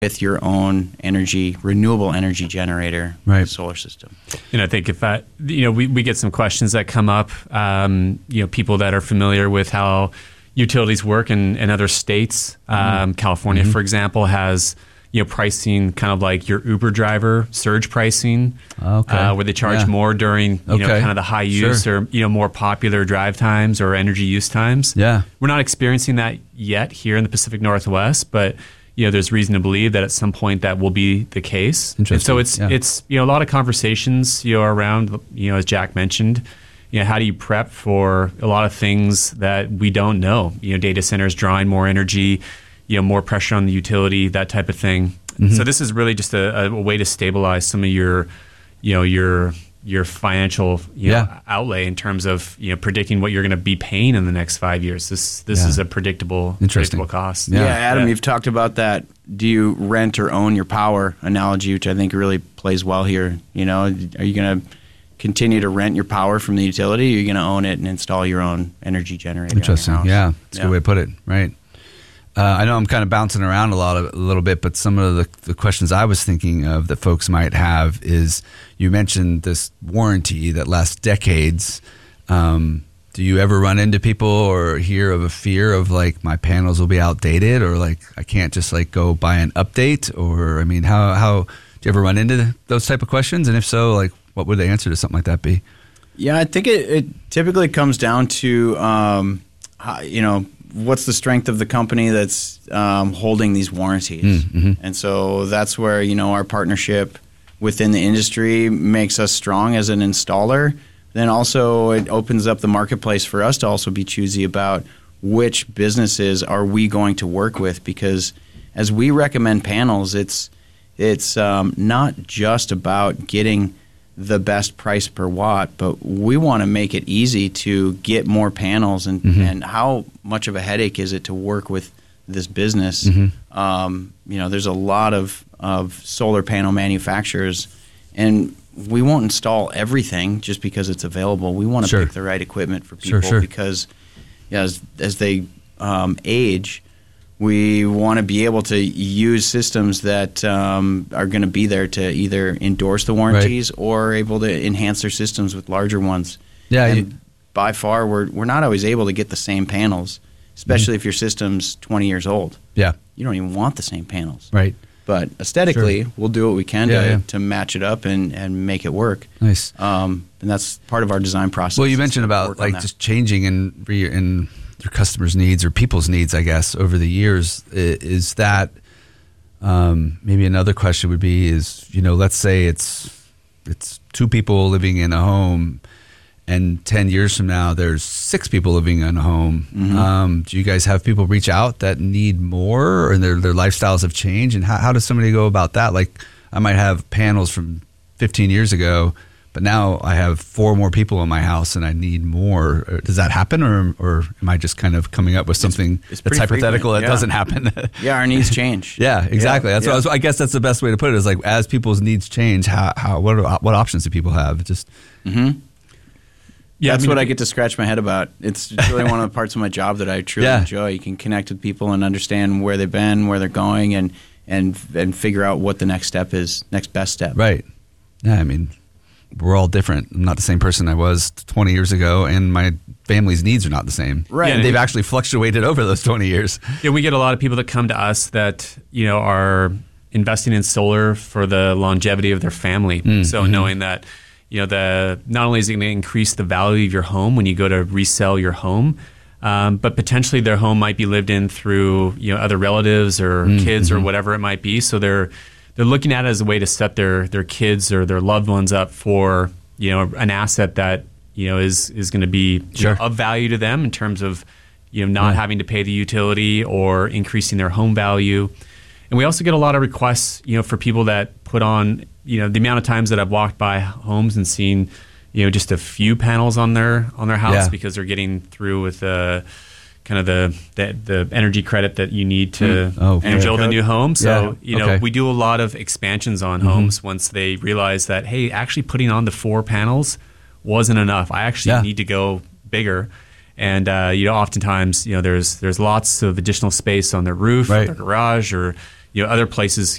with your own renewable energy generator, right. solar system. And I think if that, we get some questions that come up, people that are familiar with how utilities work in other states. California, for example, has, pricing kind of like your Uber driver surge pricing, where they charge more during, kind of the high use or, more popular drive times or energy use times. Yeah. We're not experiencing that yet here in the Pacific Northwest, but there's reason to believe that at some point that will be the case. And so it's a lot of conversations around, as Jack mentioned, how do you prep for a lot of things that we don't know? Data centers drawing more energy, more pressure on the utility, that type of thing. So this is really just a way to stabilize some of your financial outlay in terms of predicting what you're going to be paying in the next 5 years. This is a predictable cost. Yeah, Adam, you've talked about that. Do you rent or own your power analogy, which I think really plays well here. Are you going to continue to rent your power from the utility, or are you going to own it and install your own energy generator? Interesting. Yeah, that's a good way to put it. Right. I know I'm kind of bouncing around a little bit, but some of the questions I was thinking of that folks might have is, you mentioned this warranty that lasts decades. Do you ever run into people or hear of a fear of like, my panels will be outdated, or like I can't just like go buy an update? Or how do you ever run into those type of questions? And if so, like what would the answer to something like that be? Yeah, I think it typically comes down to what's the strength of the company that's holding these warranties. And so that's where, our partnership within the industry makes us strong as an installer. Then also it opens up the marketplace for us to also be choosy about which businesses are we going to work with, because as we recommend panels, it's not just about getting the best price per watt, but we want to make it easy to get more panels. And how much of a headache is it to work with this business? There's a lot of solar panel manufacturers, and we won't install everything just because it's available. We want to pick the right equipment for people because as they age, we want to be able to use systems that are going to be there to either endorse the warranties or able to enhance their systems with larger ones. Yeah, and by far, we're not always able to get the same panels, especially if your system's 20 years old. Yeah, you don't even want the same panels. Right. But aesthetically, we'll do what we can to match it up and make it work. Nice. And that's part of our design process. Well, you mentioned about like just changing in your customers' needs or people's needs, I guess, over the years. Is that maybe another question would be is, let's say it's two people living in a home, and 10 years from now there's 6 people living in a home. Do you guys have people reach out that need more, and their lifestyles have changed? And how does somebody go about that? Like, I might have panels from 15 years ago, but now I have 4 more people in my house and I need more. Does that happen, or am I just kind of coming up with something that's hypothetical that doesn't happen? Yeah, our needs change. Yeah, exactly. That's what I guess that's the best way to put it, is like, as people's needs change, what options do people have? Just that's what I get to scratch my head about. It's really one of the parts of my job that I truly enjoy. You can connect with people and understand where they've been, where they're going, and figure out what the next best step. Right. Yeah, we're all different. I'm not the same person I was 20 years ago, and my family's needs are not the same. Right. And they've actually fluctuated over those 20 years. Yeah, we get a lot of people that come to us that, are investing in solar for the longevity of their family. So knowing that, not only is it going to increase the value of your home when you go to resell your home, but potentially their home might be lived in through, other relatives or kids or whatever it might be. So they're looking at it as a way to set their kids or their loved ones up for, an asset that, is going to be of value to them in terms of, not having to pay the utility or increasing their home value. And we also get a lot of requests, for people that put on, the amount of times that I've walked by homes and seen, just a few panels on their house because they're getting through with kind of the energy credit that you need to build a new home. So, we do a lot of expansions on homes once they realize that, hey, actually putting on the 4 panels wasn't enough. I actually need to go bigger. And, oftentimes, there's lots of additional space on their roof, or their garage, or, other places,